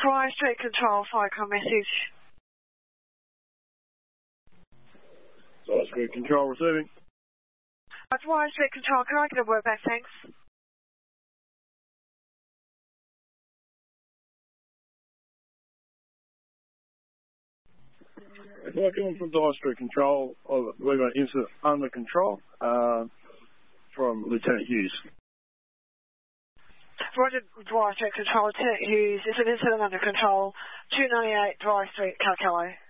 Dwyer Street Control, FICOM message. Dwyer Street Control receiving. Dwyer Street Control, can I get a word back, thanks? Welcome from Dwyer Street Control. We've got an incident under control from Lieutenant Hughes. Roger, Dwyer Street Control, Lieutenant Hughes. It's an incident under control. 298 Dwyer Street, Carcallo.